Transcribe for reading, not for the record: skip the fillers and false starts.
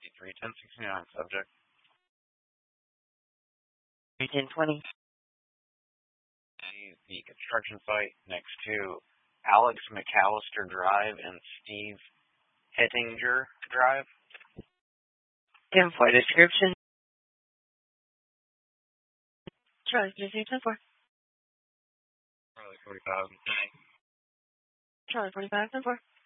1069 subject. 1020. The construction site next to Alex McAllister Drive and Steve Hettinger Drive. 10-4 description. Charlie 10-4. Charlie 45 and 10. Charlie 45 10-4.